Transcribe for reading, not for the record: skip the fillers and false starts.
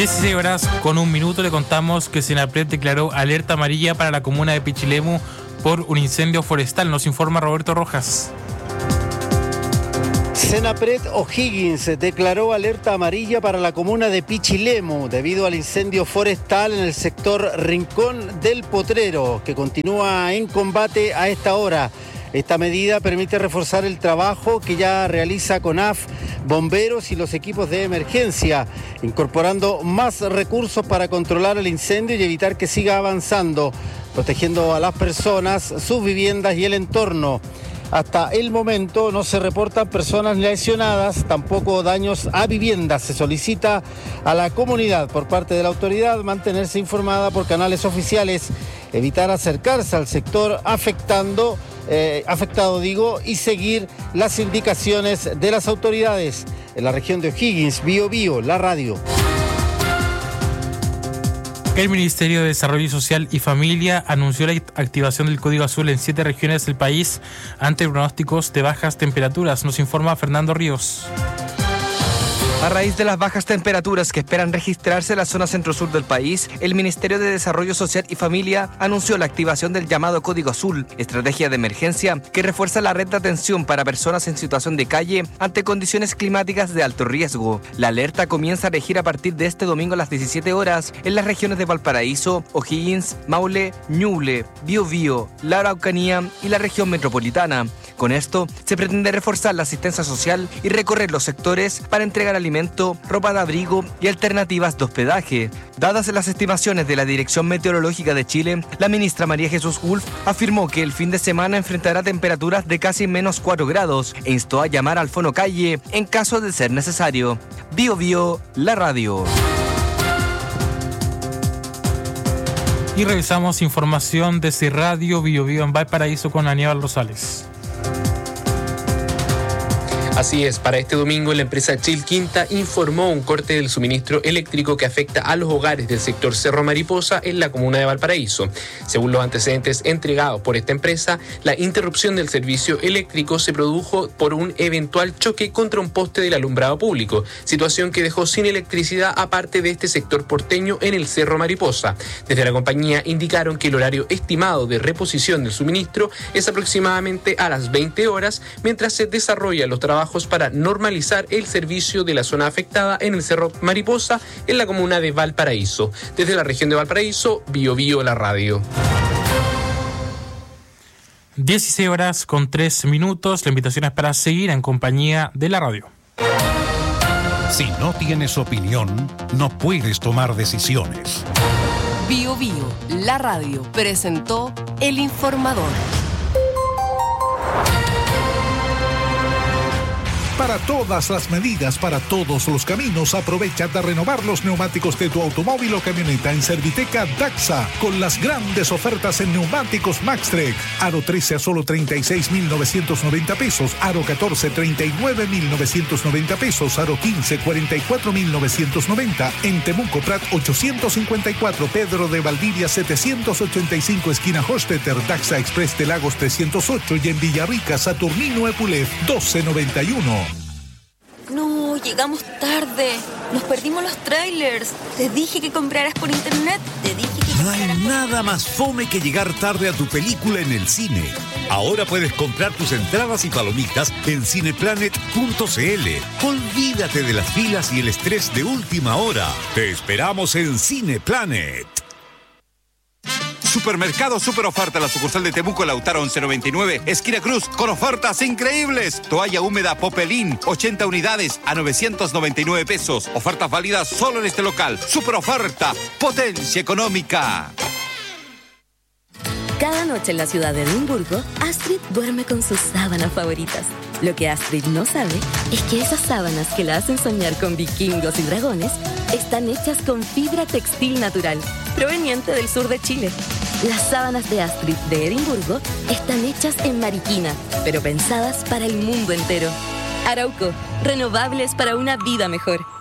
16 horas con un minuto le contamos que Senapred declaró alerta amarilla para la comuna de Pichilemu por un incendio forestal. Nos informa Roberto Rojas. Senapred O'Higgins declaró alerta amarilla para la comuna de Pichilemu debido al incendio forestal en el sector Rincón del Potrero, que continúa en combate a esta hora. Esta medida permite reforzar el trabajo que ya realiza CONAF, bomberos y los equipos de emergencia, incorporando más recursos para controlar el incendio y evitar que siga avanzando, protegiendo a las personas, sus viviendas y el entorno. Hasta el momento no se reportan personas lesionadas, tampoco daños a viviendas. Se solicita a la comunidad por parte de la autoridad mantenerse informada por canales oficiales, evitar acercarse al sector afectado y seguir las indicaciones de las autoridades. En la región de O'Higgins, Biobío, la radio. El Ministerio de Desarrollo Social y Familia anunció la activación del Código Azul en 7 regiones del país ante pronósticos de bajas temperaturas. Nos informa Fernando Ríos. A raíz de las bajas temperaturas que esperan registrarse en la zona centro-sur del país, el Ministerio de Desarrollo Social y Familia anunció la activación del llamado Código Azul, estrategia de emergencia que refuerza la red de atención para personas en situación de calle ante condiciones climáticas de alto riesgo. La alerta comienza a regir a partir de este domingo a las 17 horas en las regiones de Valparaíso, O'Higgins, Maule, Ñuble, Biobío, la Araucanía y la región metropolitana. Con esto, se pretende reforzar la asistencia social y recorrer los sectores para entregar alimento, ropa de abrigo y alternativas de hospedaje. Dadas las estimaciones de la Dirección Meteorológica de Chile, la ministra María Jesús Wolf afirmó que el fin de semana enfrentará temperaturas de casi menos 4 grados e instó a llamar al Fono Calle en caso de ser necesario. Biobío, la radio. Y revisamos información desde Radio Biobío en Valparaíso con Aníbal Rosales. Así es, para este domingo la empresa Chilquinta informó un corte del suministro eléctrico que afecta a los hogares del sector Cerro Mariposa en la comuna de Valparaíso. Según los antecedentes entregados por esta empresa, la interrupción del servicio eléctrico se produjo por un eventual choque contra un poste del alumbrado público, situación que dejó sin electricidad a parte de este sector porteño en el Cerro Mariposa. Desde la compañía indicaron que el horario estimado de reposición del suministro es aproximadamente a las 20 horas, mientras se desarrollan los trabajos para normalizar el servicio de la zona afectada en el Cerro Mariposa, en la comuna de Valparaíso. Desde la región de Valparaíso, Biobío, la radio. 16 horas con 3 minutos. La invitación es para seguir en compañía de la radio. Si no tienes opinión, no puedes tomar decisiones. Biobío, la radio, presentó El Informador. Para todas las medidas, para todos los caminos, aprovecha de renovar los neumáticos de tu automóvil o camioneta en Serviteca Daxa, con las grandes ofertas en neumáticos Maxtrek. Aro 13 a solo 36.990 pesos, Aro 14 39.990 pesos, Aro 15 44.990. En Temuco Prat 854, Pedro de Valdivia 785, esquina Hostetter, Daxa Express de Lagos 308 y en Villarrica Saturnino Epulef 1291. No, llegamos tarde. Nos perdimos los trailers. Te dije que compraras por internet. No hay nada más fome que llegar tarde a tu película en el cine. Ahora puedes comprar tus entradas y palomitas en cineplanet.cl. Olvídate de las filas y el estrés de última hora. Te esperamos en Cineplanet. Supermercado Super Oferta, la sucursal de Temuco, Lautaro 1199, esquina Cruz, con ofertas increíbles. Toalla húmeda Popelín, 80 unidades a 999 pesos. Ofertas válidas solo en este local. Super Oferta, potencia económica. Cada noche en la ciudad de Edimburgo, Astrid duerme con sus sábanas favoritas. Lo que Astrid no sabe es que esas sábanas que la hacen soñar con vikingos y dragones están hechas con fibra textil natural, proveniente del sur de Chile. Las sábanas de Astrid de Edimburgo están hechas en Mariquina, pero pensadas para el mundo entero. Arauco, renovables para una vida mejor.